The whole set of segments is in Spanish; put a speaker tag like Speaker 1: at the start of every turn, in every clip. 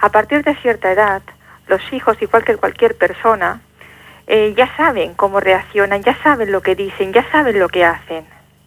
Speaker 1: A partir de cierta edad, los hijos, igual que cualquier persona, ya saben cómo reaccionan, ya saben lo que dicen, ya saben lo que hacen.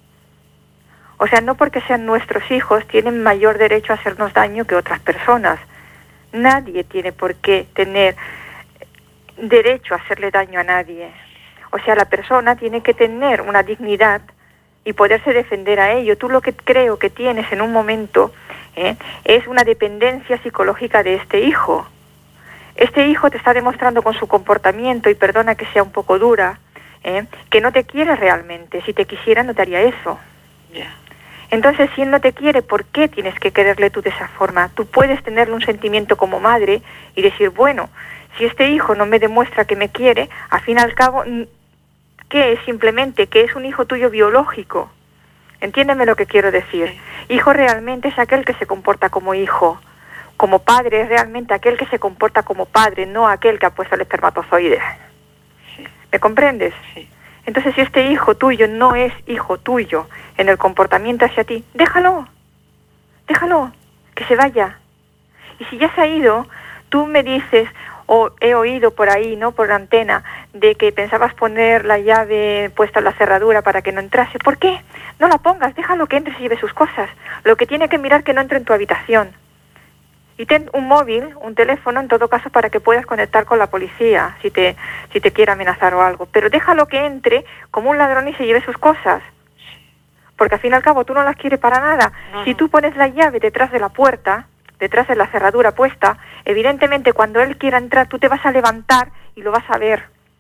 Speaker 1: O sea, no porque sean nuestros hijos tienen mayor derecho a hacernos daño que otras personas. Nadie tiene por qué tener derecho a hacerle daño a nadie. O sea, la persona tiene que tener una dignidad y poderse defender a ello. Tú lo que creo que tienes en un momento es una dependencia psicológica de este hijo. Este hijo te está demostrando con su comportamiento, y perdona que sea un poco dura, que no te quiere realmente. Si te quisiera no te haría eso.
Speaker 2: Yeah.
Speaker 1: Entonces, si él no te quiere, ¿por qué tienes que quererle tú de esa forma? Tú puedes tenerle un sentimiento como madre y decir, bueno, si este hijo no me demuestra que me quiere, al fin y al cabo, ¿qué es? Simplemente que es un hijo tuyo biológico. Entiéndeme lo que quiero decir.
Speaker 2: Sí.
Speaker 1: Hijo realmente es aquel que se comporta como hijo. Como padre es realmente aquel que se comporta como padre, no aquel que ha puesto el espermatozoide.
Speaker 2: Sí.
Speaker 1: ¿Me comprendes?
Speaker 2: Sí.
Speaker 1: Entonces, si este hijo tuyo no es hijo tuyo en el comportamiento hacia ti, déjalo, que se vaya. Y si ya se ha ido, tú me dices, o he oído por ahí, ¿no?, por la antena, de que pensabas poner la llave puesta en la cerradura para que no entrase. ¿Por qué? No la pongas, déjalo que entre y lleve sus cosas. Lo que tiene que mirar que no entre en tu habitación. Y ten un móvil, un teléfono, en todo caso, para que puedas conectar con la policía, si te quiere amenazar o algo. Pero déjalo que entre como un ladrón y se lleve sus cosas. Porque al fin y al cabo tú no las quieres para nada.
Speaker 2: No,
Speaker 1: Si
Speaker 2: no.
Speaker 1: tú pones la llave detrás de la puerta, detrás de la cerradura puesta, evidentemente cuando él quiera entrar tú te vas a levantar y lo vas a ver.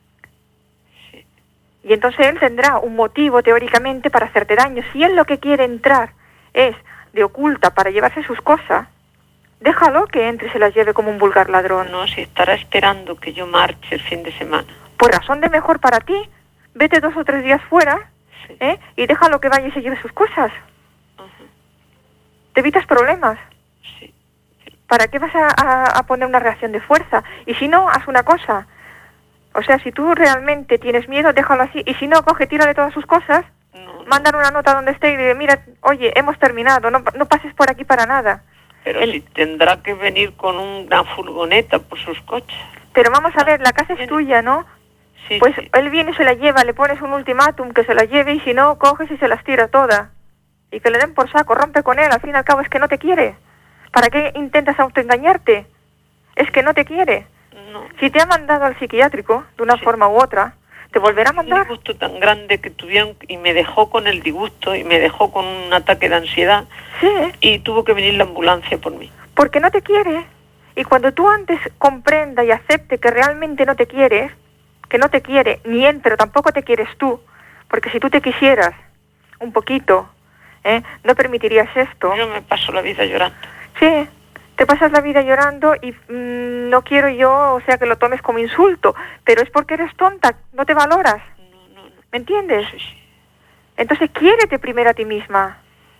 Speaker 2: Sí.
Speaker 1: Y entonces él tendrá un motivo teóricamente para hacerte daño. Si él lo que quiere entrar es de oculta para llevarse sus cosas, déjalo que entre y se las lleve como un vulgar ladrón.
Speaker 2: No, si estará esperando que yo marche el fin de semana.
Speaker 1: Por razón de mejor para ti, vete 2 o 3 días fuera,
Speaker 2: Sí.
Speaker 1: y déjalo que vaya y se lleve sus cosas.
Speaker 2: Ajá.
Speaker 1: Te evitas problemas.
Speaker 2: Sí.
Speaker 1: ¿Para qué vas a poner una reacción de fuerza? Y si no, haz una cosa. O sea, si tú realmente tienes miedo, déjalo así. Y si no, coge, tírale todas sus cosas,
Speaker 2: No.
Speaker 1: mándale una nota donde esté y dile, mira, oye, hemos terminado, no pases por aquí para nada.
Speaker 2: Pero si tendrá que venir con una furgoneta por sus coches.
Speaker 1: Pero vamos a ver, la casa es tuya, ¿no?
Speaker 2: Sí,
Speaker 1: Pues
Speaker 2: sí.
Speaker 1: él viene y se la lleva, le pones un ultimátum que se la lleve, y si no, coges y se las tira todas. Y que le den por saco, rompe con él, al fin y al cabo es que no te quiere. ¿Para qué intentas autoengañarte? Es que no te quiere.
Speaker 2: No.
Speaker 1: Si te ha mandado al psiquiátrico, de una
Speaker 2: Sí.
Speaker 1: forma u otra, ¿te volverá a mandar?
Speaker 2: Un disgusto tan grande que tuvieron y me dejó con el disgusto y me dejó con un ataque de ansiedad
Speaker 1: Sí,
Speaker 2: y tuvo que venir la ambulancia por mí.
Speaker 1: porque no te quiere. Y cuando tú antes comprenda y acepte que realmente no te quieres, que no te quiere ni él, pero tampoco te quieres tú, porque si tú te quisieras un poquito, no permitirías esto.
Speaker 2: Yo me paso la vida llorando.
Speaker 1: Sí, te pasas la vida llorando y no quiero yo, o sea, que lo tomes como insulto, pero es porque eres tonta, no te valoras.
Speaker 2: No.
Speaker 1: ¿Me entiendes?
Speaker 2: Sí, sí.
Speaker 1: Entonces quiérete primero a ti misma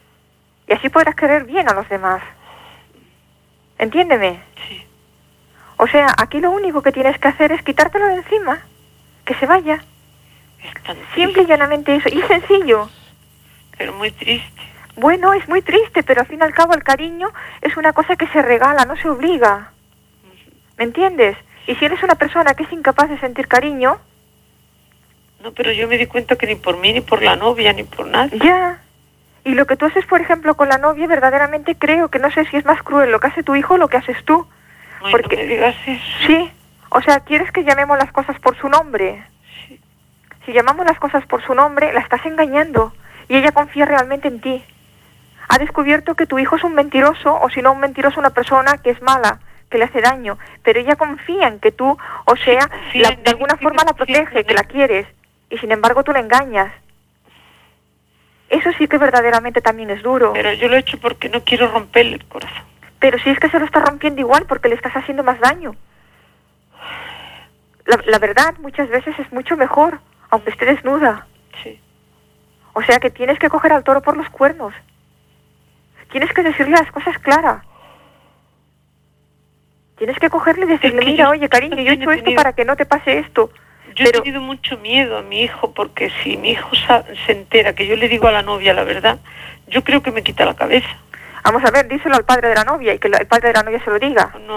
Speaker 1: y así podrás querer bien a los demás. ¿Entiéndeme?
Speaker 2: Sí.
Speaker 1: O sea, aquí lo único que tienes que hacer es quitártelo de encima, que se vaya.
Speaker 2: Es tan
Speaker 1: Simple y
Speaker 2: triste,
Speaker 1: llanamente eso, y sencillo.
Speaker 2: pero muy triste.
Speaker 1: Bueno, es muy triste, pero al fin y al cabo el cariño es una cosa que se regala, no se obliga. ¿Me entiendes? Y si eres una persona que es incapaz de sentir cariño,
Speaker 2: No, pero yo me di cuenta que ni por mí, ni por la novia, ni por nadie.
Speaker 1: ya. Y lo que tú haces, por ejemplo, con la novia, verdaderamente creo que no sé si es más cruel lo que hace tu hijo o lo que haces tú.
Speaker 2: Ay,
Speaker 1: porque-
Speaker 2: no me digas eso.
Speaker 1: Sí. O sea, ¿quieres que llamemos las cosas por su nombre?
Speaker 2: Sí.
Speaker 1: Si llamamos las cosas por su nombre, la estás engañando. Y ella confía realmente en ti. Ha descubierto que tu hijo es un mentiroso, o si no un mentiroso, una persona que es mala, que le hace daño. Pero ella confía en que tú, o sea,
Speaker 2: confía en
Speaker 1: de
Speaker 2: él,
Speaker 1: alguna
Speaker 2: sí,
Speaker 1: forma la
Speaker 2: confía en
Speaker 1: protege, que
Speaker 2: él.
Speaker 1: la quieres. Y sin embargo tú la engañas. Eso sí que verdaderamente también es duro.
Speaker 2: Pero yo lo he hecho porque no quiero romperle el corazón.
Speaker 1: Pero si es que se lo está rompiendo igual porque le estás haciendo más daño. La verdad muchas veces es mucho mejor, aunque esté desnuda.
Speaker 2: Sí.
Speaker 1: O sea que tienes que coger al toro por los cuernos. Tienes que decirle las cosas claras. Tienes que cogerle y decirle,
Speaker 2: que
Speaker 1: mira,
Speaker 2: yo
Speaker 1: oye, cariño, yo he
Speaker 2: también he
Speaker 1: hecho esto
Speaker 2: tenido-
Speaker 1: para que no te pase esto.
Speaker 2: Yo
Speaker 1: Pero
Speaker 2: he tenido mucho miedo a mi hijo porque si mi hijo se entera que yo le digo a la novia la verdad, yo creo que me quita la cabeza.
Speaker 1: vamos a ver, díselo al padre de la novia y que el padre de la novia se lo diga.
Speaker 2: No.